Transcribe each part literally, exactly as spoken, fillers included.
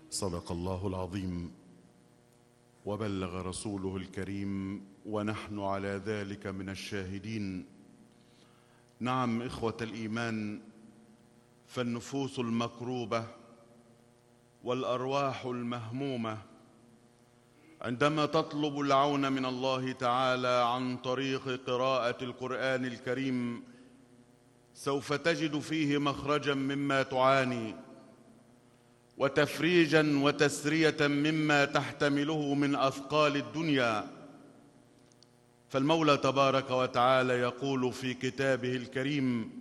صدق الله العظيم وبلغ رسوله الكريم ونحن على ذلك من الشاهدين. نعم إخوة الإيمان، فالنفوس المكروبة والأرواح المهمومة عندما تطلب العون من الله تعالى عن طريق قراءة القرآن الكريم سوف تجد فيه مخرجا مما تعاني وتفريجا وتسرية مما تحتمله من أثقال الدنيا. فالمولى تبارك وتعالى يقول في كتابه الكريم: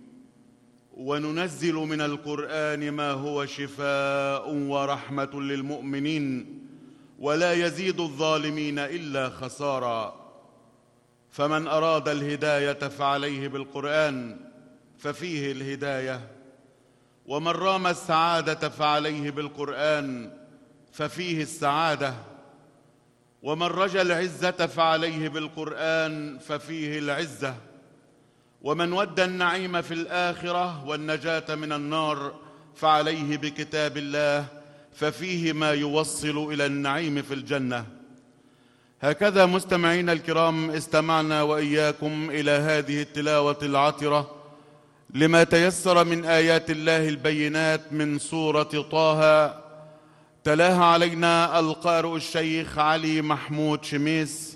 وننزل من القرآن ما هو شفاء ورحمة للمؤمنين ولا يزيد الظالمين إلا خسارا. فمن أراد الهداية فعليه بالقرآن ففيه الهداية، ومن رام السعادة فعليه بالقرآن ففيه السعادة، ومن رجا العزة فعليه بالقرآن ففيه العزة، ومن ود النعيم في الآخرة والنجاة من النار فعليه بكتاب الله ففيه ما يوصل إلى النعيم في الجنة. هكذا مستمعين الكرام استمعنا وإياكم إلى هذه التلاوة العطرة لما تيسر من آيات الله البينات من سورة طه، تلاها علينا القارئ الشيخ علي محمود شميس،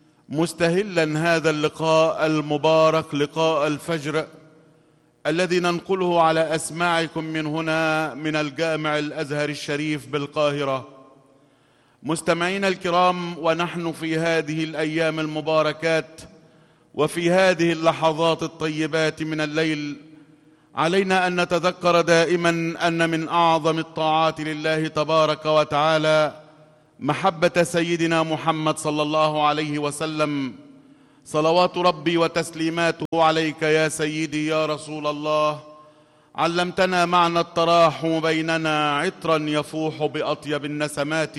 مستهلا هذا اللقاء المبارك لقاء الفجر الذي ننقله على أسماعكم من هنا من الجامع الأزهر الشريف بالقاهرة. مستمعين الكرام، ونحن في هذه الأيام المباركات وفي هذه اللحظات الطيبات من الليل علينا أن نتذكر دائما أن من أعظم الطاعات لله تبارك وتعالى محبة سيدنا محمد صلى الله عليه وسلم، صلوات ربي وتسليماته عليك يا سيدي يا رسول الله. علمتنا معنى التراحم بيننا عطرا يفوح بأطيب النسمات،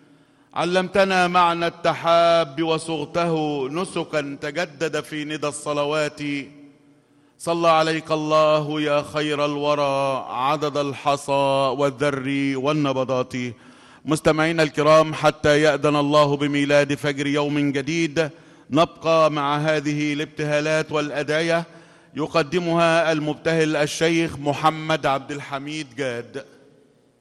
علمتنا معنى التحاب وصغته نسكا تجدد في ندى الصلوات. صلى عليك الله يا خير الورى عدد الحصى والذر والنبضات. مستمعين الكرام، حتى يأذن الله بميلاد فجر يوم جديد نبقى مع هذه الابتهالات والأدعية يقدمها المبتهل الشيخ محمد عبد الحميد جاد.